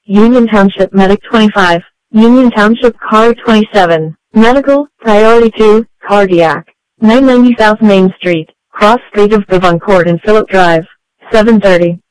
Union Township Medic 25, Union Township Car 27, Medical, Priority 2, Cardiac, 990 South Main Street, Cross Street of Devon Court and Phillip Drive, 7:30.